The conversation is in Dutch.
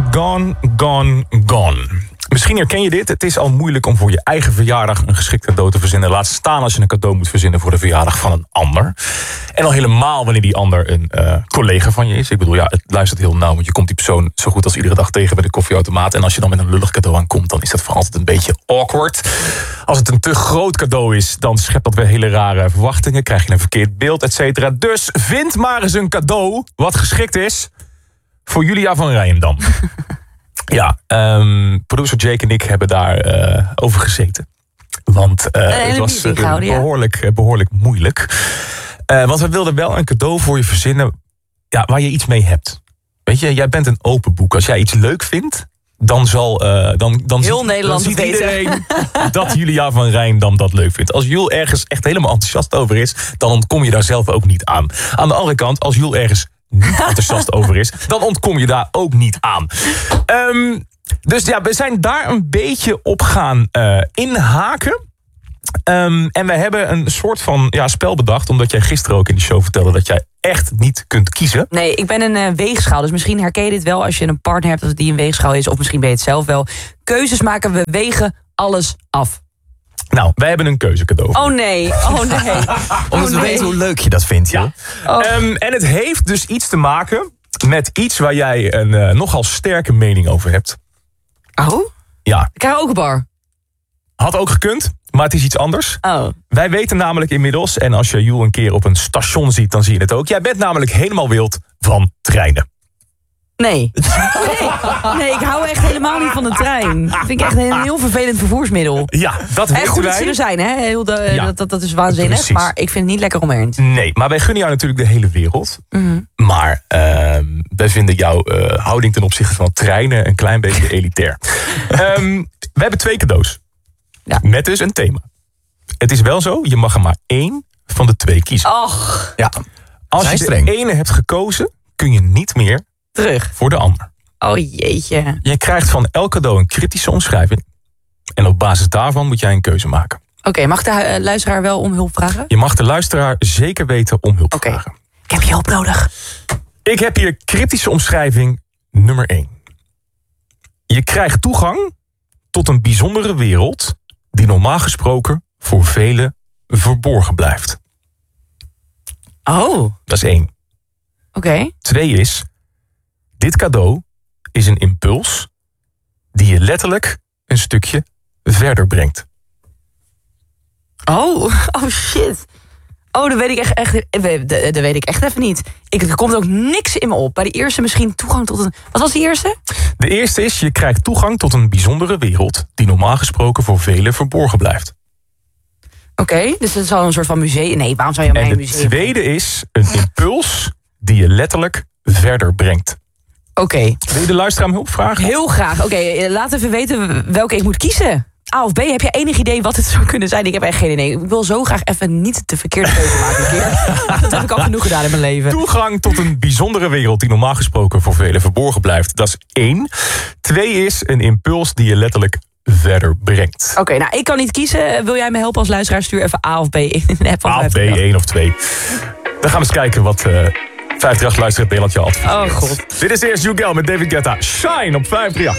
gone, gone, gone. Misschien herken je dit. Het is al moeilijk om voor je eigen verjaardag een geschikt cadeau te verzinnen. Laat staan als je een cadeau moet verzinnen voor de verjaardag van een ander. En al helemaal wanneer die ander een collega van je is. Ik bedoel, ja, het luistert heel nauw. Want je komt die persoon zo goed als iedere dag tegen bij de koffieautomaat. En als je dan met een lullig cadeau aankomt, dan is dat voor altijd een beetje awkward. Als het een te groot cadeau is, dan schept dat weer hele rare verwachtingen. Krijg je een verkeerd beeld, et cetera. Dus vind maar eens een cadeau wat geschikt is voor Julia van Rijendam. Ja, producer Jake en ik hebben daar over gezeten. Want het was behoorlijk moeilijk. Want we wilden wel een cadeau voor je verzinnen, ja, waar je iets mee hebt. Weet je, jij bent een open boek. Als jij iets leuk vindt, dan zal dan heel Nederland ziet iedereen dat Julia van Rijndam dat leuk vindt. Als Jules ergens echt helemaal enthousiast over is, dan ontkom je daar zelf ook niet aan. Aan de andere kant, als Jules ergens niet enthousiast over is, dan ontkom je daar ook niet aan. Dus ja, we zijn daar een beetje op gaan inhaken. En we hebben een soort van spel bedacht, omdat jij gisteren ook in de show vertelde dat jij echt niet kunt kiezen. Nee, ik ben een weegschaal, dus misschien herken je dit wel als je een partner hebt die een weegschaal is, of misschien ben je het zelf wel. Keuzes maken, we wegen alles af. Nou, wij hebben een keuzecadeau. Oh nee. Omdat we weten hoe leuk je dat vindt, joh. Ja. En het heeft dus iets te maken met iets waar jij een nogal sterke mening over hebt. Oh? Ja. Karaokebar. Had ook gekund, maar het is iets anders. Oh. Wij weten namelijk inmiddels, en als je Jules een keer op een station ziet, dan zie je het ook. Jij bent namelijk helemaal wild van treinen. Nee, ik hou echt helemaal niet van de trein. Dat vind ik echt een heel vervelend vervoersmiddel. Ja, dat weten goed wij. Dat ze er zijn, hè? Dat is waanzinnig. Precies. Maar ik vind het niet lekker om erheen. Nee, maar wij gunnen jou natuurlijk de hele wereld. Mm-hmm. Maar wij vinden jouw houding ten opzichte van treinen een klein beetje elitair. We hebben 2 cadeaus. Ja. Met dus een thema. Het is wel zo, je mag er maar 1 van de 2 kiezen. Och. Ja. Als je de ene hebt gekozen, kun je niet meer terug voor de ander. Oh jeetje. Je krijgt van elk cadeau een kritische omschrijving. En op basis daarvan moet jij een keuze maken. Oké, mag de luisteraar wel om hulp vragen? Je mag de luisteraar zeker weten om hulp vragen. Ik heb je hulp nodig. Ik heb hier kritische omschrijving nummer 1. Je krijgt toegang tot een bijzondere wereld die normaal gesproken voor velen verborgen blijft. Oh. Dat is 1. Oké. 2 is, dit cadeau is een impuls die je letterlijk een stukje verder brengt. Oh shit. Oh, dat weet ik echt even niet. Er komt ook niks in me op. Bij de eerste misschien toegang tot een... Wat was de eerste? De eerste is, je krijgt toegang tot een bijzondere wereld die normaal gesproken voor velen verborgen blijft. Oké, dus het is al een soort van museum. Nee, waarom zou je aan mijn museum... En de tweede is een impuls die je letterlijk verder brengt. Oké. Wil je de luisteraar om hulp vragen? Heel graag. Oké, laat even weten welke ik moet kiezen. A of B, heb je enig idee wat het zou kunnen zijn? Ik heb echt geen idee. Ik wil zo graag even niet de verkeerde keuze maken een keer. Dat heb ik al genoeg gedaan in mijn leven. Toegang tot een bijzondere wereld die normaal gesproken voor velen verborgen blijft. Dat is 1. 2 is een impuls die je letterlijk verder brengt. Oké, nou, ik kan niet kiezen. Wil jij me helpen als luisteraar? Stuur even A of B in de app van A of B, 1 of 2. Dan gaan we eens kijken wat 538 luisteraar Nederland je adviseert. Oh god. Dit is eerst Jugel met David Guetta. Shine op 538.